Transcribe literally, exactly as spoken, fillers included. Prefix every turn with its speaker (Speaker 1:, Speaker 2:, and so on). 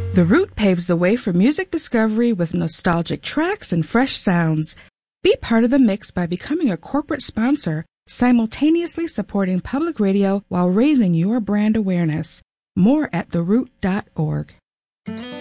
Speaker 1: The Root paves the way for music discovery with nostalgic tracks and fresh sounds. Be part of the mix by becoming a corporate sponsor, simultaneously supporting public radio while raising your brand awareness. More at the root dot org.